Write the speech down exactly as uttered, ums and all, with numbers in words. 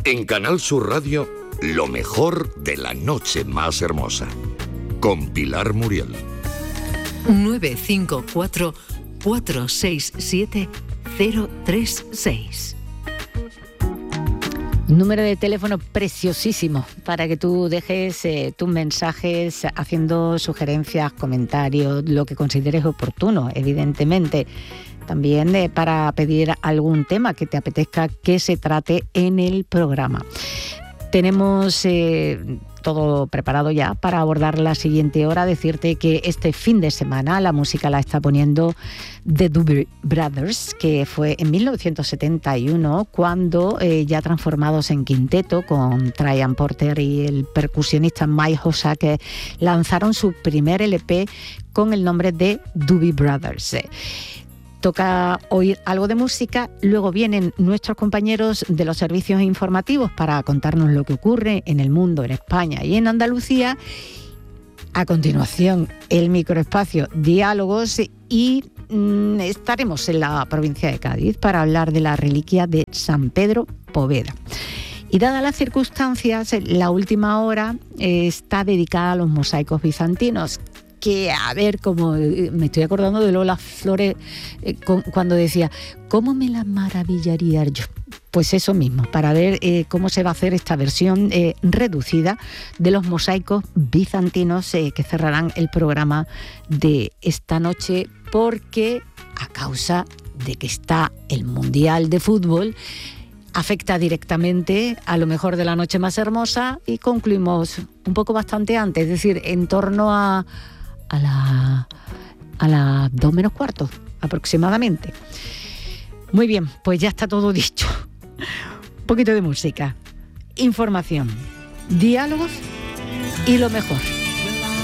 En Canal Sur Radio, lo mejor de la noche más hermosa. Con Pilar Muriel. nueve cinco cuatro, cuatro seis siete, cero tres seis. Número de teléfono preciosísimo para que tú dejes eh, tus mensajes haciendo sugerencias, comentarios, lo que consideres oportuno, evidentemente. También eh, para pedir algún tema que te apetezca que se trate en el programa. Tenemos eh, todo preparado ya para abordar la siguiente hora. Decirte que este fin de semana la música la está poniendo The Doobie Brothers, que fue en mil novecientos setenta y uno cuando, eh, ya transformados en quinteto con Tryan Porter y el percusionista Mike Hossack, lanzaron su primer L P con el nombre de Doobie Brothers. Toca oír algo de música, luego vienen nuestros compañeros de los servicios informativos para contarnos lo que ocurre en el mundo, en España y en Andalucía. A continuación, el microespacio Diálogos y mmm, estaremos en la provincia de Cádiz para hablar de la reliquia de San Pedro Poveda. Y dadas las circunstancias, la última hora eh, está dedicada a los mosaicos bizantinos. Que, a ver, como me estoy acordando de Lola Flores eh, con, cuando decía, ¿cómo me la maravillaría yo? Pues eso mismo, para ver eh, cómo se va a hacer esta versión eh, reducida de los mosaicos bizantinos eh, que cerrarán el programa de esta noche, porque a causa de que está el Mundial de Fútbol, afecta directamente a lo mejor de la noche más hermosa y concluimos un poco bastante antes, es decir, en torno a a la a las dos menos cuarto aproximadamente. Muy bien, pues ya está todo dicho. Un poquito de música, información, diálogos y lo mejor.